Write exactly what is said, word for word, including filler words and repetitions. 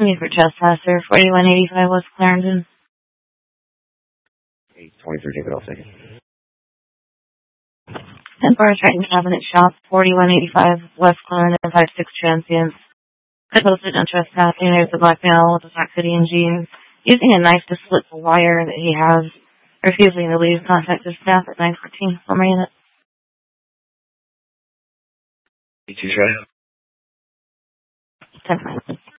Me for trespasser, forty-one eighty-five West Clarendon. eight twenty-three, take it off second. ten bars right in cabinet shop, forty-one eighty-five West Clarendon, five six transients. I posted on trespassing. There's a black male with a black hoodie and jeans, using a knife to split the wire that he has, refusing to leave. Contact his staff at nine fourteen for my unit. You too, Trey? ten